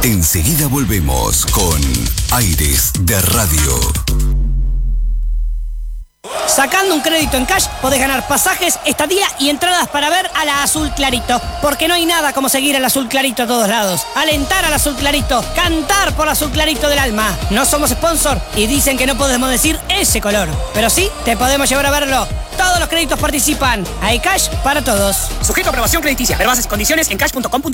Enseguida volvemos con Aires de Radio. Sacando un crédito en Cash podés ganar pasajes, estadía y entradas para ver a la Azul Clarito. Porque no hay nada como seguir al Azul Clarito a todos lados. Alentar al Azul Clarito, cantar por Azul Clarito del alma. No somos sponsor y dicen que no podemos decir ese color. Pero sí, te podemos llevar a verlo. Todos los créditos participan. Hay Cash para todos. Sujeto a aprobación crediticia. Ver bases y condiciones en cash.com.ar.